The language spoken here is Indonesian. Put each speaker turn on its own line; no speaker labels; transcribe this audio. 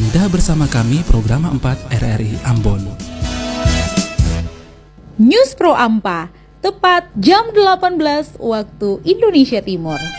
Anda bersama kami program 4 RRI Ambon.
News Pro Ampa, tepat jam 18 waktu Indonesia Timur.